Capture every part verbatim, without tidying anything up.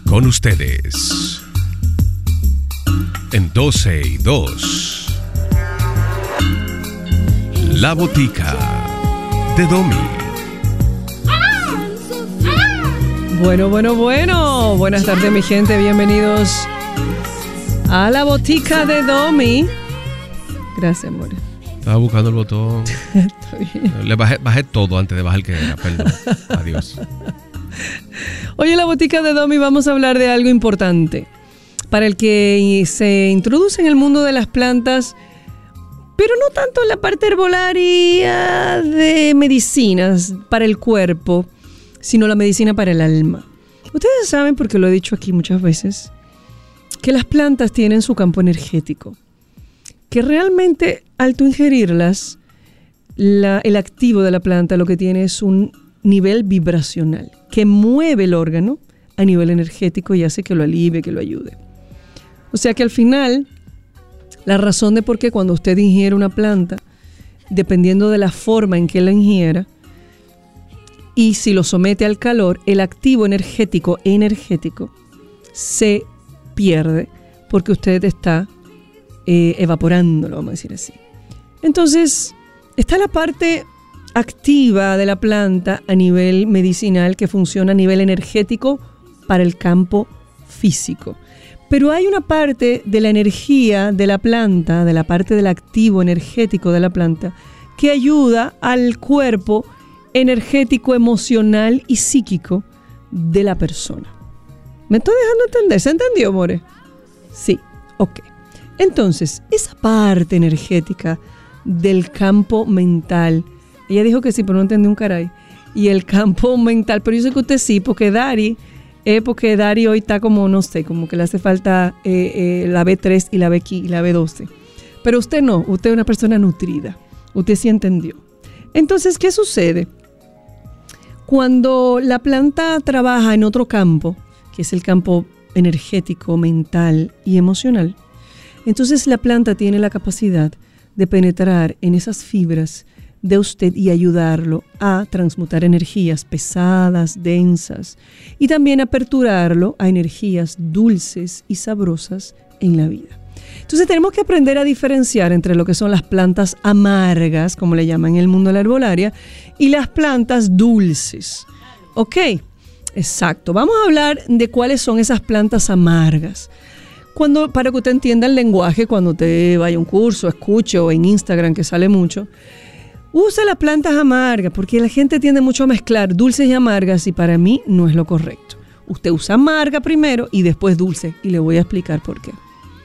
Con ustedes, en doce y dos, La Botica de Domi. Bueno, bueno, bueno. Buenas tardes, mi gente. Bienvenidos a La Botica de Domi. Gracias, amor. Estaba buscando el botón. Le bajé, bajé todo antes de bajar el que era. Perdón. Adiós. Hoy en La Botica de Domi vamos a hablar de algo importante para el que se introduce en el mundo de las plantas, pero no tanto en la parte herbolaria de medicinas para el cuerpo, sino la medicina para el alma. Ustedes saben, porque lo he dicho aquí muchas veces, que las plantas tienen su campo energético, que realmente al tú ingerirlas, la, el activo de la planta lo que tiene es un nivel vibracional que mueve el órgano a nivel energético y hace que lo alivie, que lo ayude. O sea que al final, la razón de por qué cuando usted ingiere una planta, dependiendo de la forma en que la ingiera, y si lo somete al calor, el activo energético energético se pierde porque usted está eh, evaporándolo, vamos a decir así. Entonces, está la parte activa de la planta a nivel medicinal que funciona a nivel energético para el campo físico. Pero hay una parte de la energía de la planta, de la parte del activo energético de la planta, que ayuda al cuerpo energético, emocional y psíquico de la persona. ¿Me estoy dejando entender? ¿Se entendió, more? Sí, ok. Entonces, esa parte energética del campo mental, ella dijo que sí, pero no entendí un caray. Y el campo mental, pero yo sé que usted sí, porque Dari, eh, porque Dari hoy está como, no sé, como que le hace falta eh, eh, la B tres y la B quince y la B doce. Pero usted no, usted es una persona nutrida. Usted sí entendió. Entonces, ¿qué sucede? Cuando la planta trabaja en otro campo, que es el campo energético, mental y emocional, entonces la planta tiene la capacidad de penetrar en esas fibras de usted y ayudarlo a transmutar energías pesadas, densas, y también aperturarlo a energías dulces y sabrosas en la vida. Entonces tenemos que aprender a diferenciar entre lo que son las plantas amargas, como le llaman en el mundo de la herbolaria, y las plantas dulces. ¿Ok? Exacto. Vamos a hablar de cuáles son esas plantas amargas. Cuando, para que usted entienda el lenguaje, cuando usted vaya a un curso, escuche o en Instagram, que sale mucho, use las plantas amargas, porque la gente tiende mucho a mezclar dulces y amargas y para mí no es lo correcto. Usted usa amarga primero y después dulce, y le voy a explicar por qué.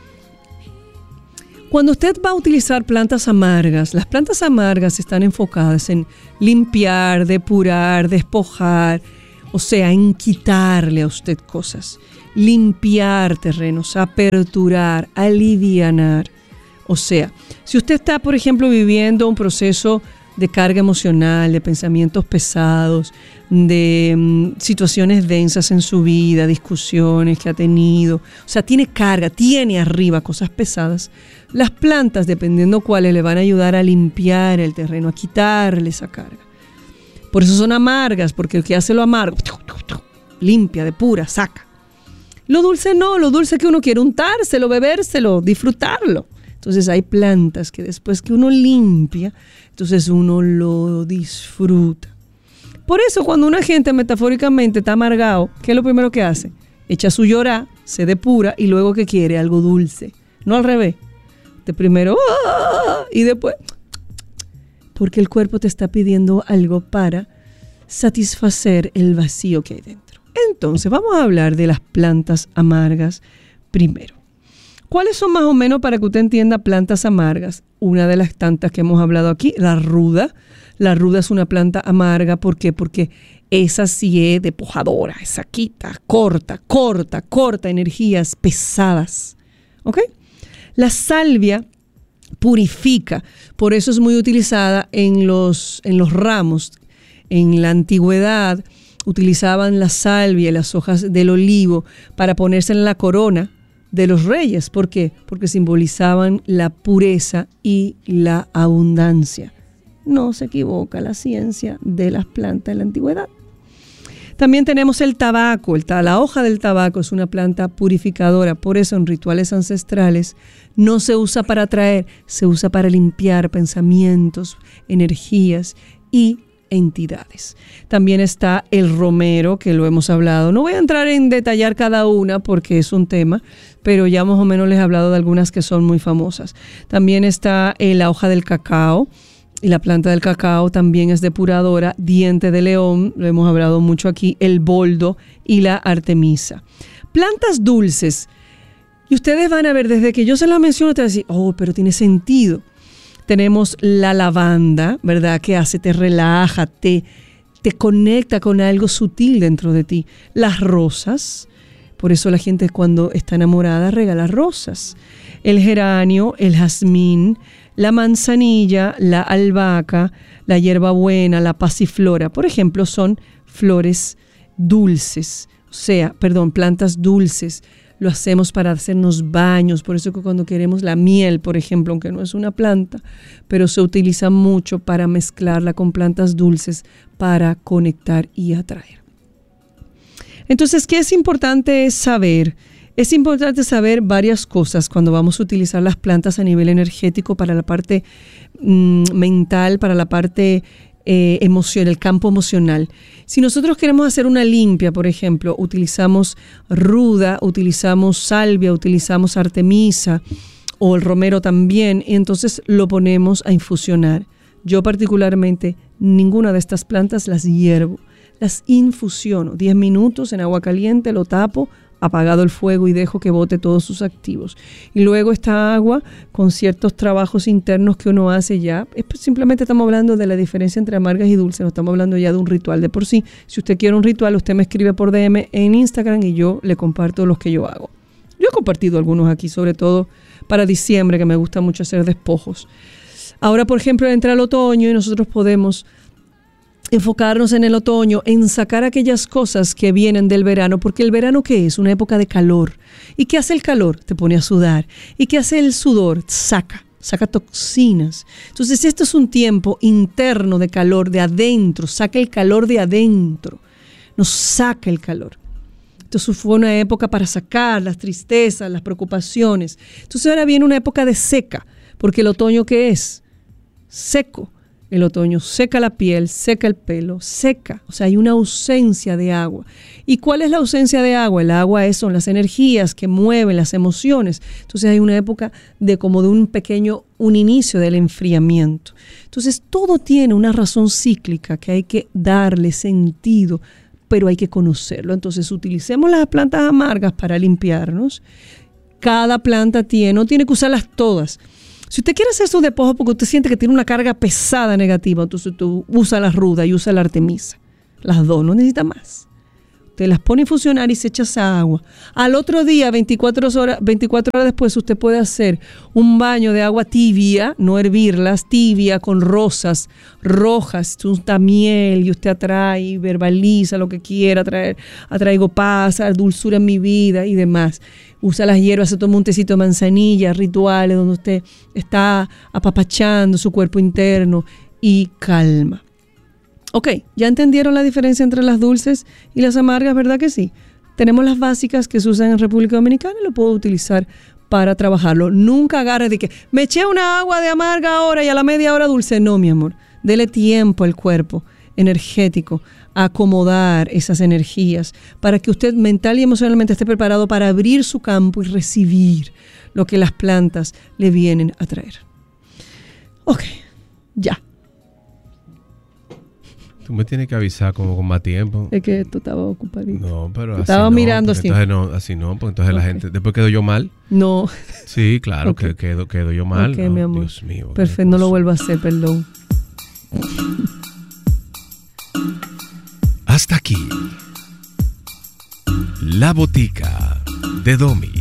Cuando usted va a utilizar plantas amargas, las plantas amargas están enfocadas en limpiar, depurar, despojar, o sea, en quitarle a usted cosas, limpiar terrenos, aperturar, alivianar. O sea, si usted está, por ejemplo, viviendo un proceso de carga emocional, de pensamientos pesados, de um, situaciones densas en su vida, discusiones que ha tenido, o sea, tiene carga, tiene arriba cosas pesadas, las plantas, dependiendo cuáles, le van a ayudar a limpiar el terreno, a quitarle esa carga. Por eso son amargas, porque el que hace lo amargo, limpia, depura, saca. Lo dulce no, lo dulce que uno quiere untárselo, bebérselo, disfrutarlo. Entonces hay plantas que después que uno limpia, entonces uno lo disfruta. Por eso cuando una gente metafóricamente está amargado, ¿qué es lo primero que hace? Echa su llorar, se depura y luego ¿qué quiere? Algo dulce. No al revés. De primero ¡ah! Y después, porque el cuerpo te está pidiendo algo para satisfacer el vacío que hay dentro. Entonces vamos a hablar de las plantas amargas primero. ¿Cuáles son más o menos, para que usted entienda, plantas amargas? Una de las tantas que hemos hablado aquí, la ruda. La ruda es una planta amarga. ¿Por qué? Porque esa sí es despojadora, esa quita, corta, corta, corta energías pesadas. ¿Ok? La salvia purifica. Por eso es muy utilizada en los, en los ramos. En la antigüedad utilizaban la salvia y las hojas del olivo para ponerse en la corona de los reyes. ¿Por qué? Porque simbolizaban la pureza y la abundancia. No se equivoca la ciencia de las plantas de la antigüedad. También tenemos el tabaco. El, la hoja del tabaco es una planta purificadora. Por eso en rituales ancestrales no se usa para atraer, se usa para limpiar pensamientos, energías y entidades. También está el romero, que lo hemos hablado. No voy a entrar en detallar cada una porque es un tema, pero ya más o menos les he hablado de algunas que son muy famosas. También está eh, la hoja del cacao, y la planta del cacao también es depuradora. Diente de león, lo hemos hablado mucho aquí, el boldo y la artemisa. Plantas dulces. Y ustedes van a ver, desde que yo se las menciono, te van a decir, oh, pero tiene sentido. Tenemos la lavanda, ¿verdad? Que hace, te relaja, te, te conecta con algo sutil dentro de ti. Las rosas, por eso la gente cuando está enamorada regala rosas. El geranio, el jazmín, la manzanilla, la albahaca, la hierbabuena, la pasiflora, por ejemplo, son flores dulces, o sea, perdón, plantas dulces. Lo hacemos para hacernos baños, por eso que cuando queremos la miel, por ejemplo, aunque no es una planta, pero se utiliza mucho para mezclarla con plantas dulces para conectar y atraer. Entonces, ¿qué es importante saber? Es importante saber varias cosas cuando vamos a utilizar las plantas a nivel energético para la parte mmm, mental, para la parte Eh, emoción, el campo emocional. Si nosotros queremos hacer una limpia, por ejemplo, utilizamos ruda, utilizamos salvia, utilizamos artemisa o el romero también, y entonces lo ponemos a infusionar. Yo particularmente ninguna de estas plantas las hiervo, las infusiono. diez minutos en agua caliente, lo tapo, apagado el fuego y dejo que bote todos sus activos. Y luego esta agua, con ciertos trabajos internos que uno hace ya, es, simplemente estamos hablando de la diferencia entre amargas y dulces, no estamos hablando ya de un ritual de por sí. Si usted quiere un ritual, usted me escribe por D M en Instagram y yo le comparto los que yo hago. Yo he compartido algunos aquí, sobre todo para diciembre, que me gusta mucho hacer despojos. Ahora, por ejemplo, entra el otoño y nosotros podemos enfocarnos en el otoño, en sacar aquellas cosas que vienen del verano, porque el verano, ¿qué es? Una época de calor. ¿Y qué hace el calor? Te pone a sudar. ¿Y qué hace el sudor? Saca, saca toxinas. Entonces, esto es un tiempo interno de calor, de adentro, saca el calor de adentro, nos saca el calor. Entonces fue una época para sacar las tristezas, las preocupaciones. Entonces ahora viene una época de seca, porque el otoño, ¿qué es? Seco. El otoño seca la piel, seca el pelo, seca. O sea, hay una ausencia de agua. ¿Y cuál es la ausencia de agua? El agua es, son las energías que mueven las emociones. Entonces hay una época de como de un pequeño, un inicio del enfriamiento. Entonces todo tiene una razón cíclica que hay que darle sentido, pero hay que conocerlo. Entonces utilicemos las plantas amargas para limpiarnos. Cada planta tiene, no tiene que usarlas todas. Si usted quiere hacer sus despojos porque usted siente que tiene una carga pesada negativa, entonces tú usa la ruda y usa la artemisa. Las dos, no necesita más. Usted las pone a infusionar y se echa esa agua. Al otro día, veinticuatro horas, veinticuatro horas después, usted puede hacer un baño de agua tibia, no hervirlas, tibia, con rosas rojas. Unta miel y usted atrae, verbaliza lo que quiera, atraer, atraigo paz, dulzura en mi vida y demás. Usa las hierbas, se toma un tecito de manzanilla, rituales donde usted está apapachando su cuerpo interno y calma. Ok, ya entendieron la diferencia entre las dulces y las amargas, ¿verdad que sí? Tenemos las básicas que se usan en República Dominicana y lo puedo utilizar para trabajarlo. Nunca agarre de que me eché una agua de amarga ahora y a la media hora dulce. No, mi amor, dele tiempo al cuerpo energético a acomodar esas energías para que usted mental y emocionalmente esté preparado para abrir su campo y recibir lo que las plantas le vienen a traer. Ok, ya. Tú me tienes que avisar como con más tiempo. Es que tú estabas ocupadito. No, pero así estaba no, mirando así. Entonces no, así no, porque entonces okay. La gente, después quedo yo mal. No. Sí, claro, Okay. que quedo, quedo yo mal. Ok, no, mi amor. Dios mío. Perfecto, no lo vuelvo a hacer, perdón. Hasta aquí, La Botica de Domi.